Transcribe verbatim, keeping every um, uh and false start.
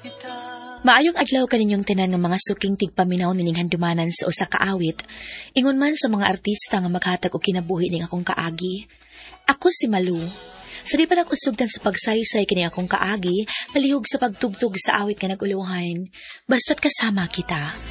Maayong adlaw kaninyong tanan nga mga suking tigpaminaw nining handumanan sa usa ka awit. Ingon man sa mga artista nga maghatag og kinabuhi ning akong kaagi. Ako si Malu. Sa di pa nakusugdan sa pagsaysay kini akong kaagi, palihog sa pagtugtog sa awit nga naguluhan. Basta't kasama kita.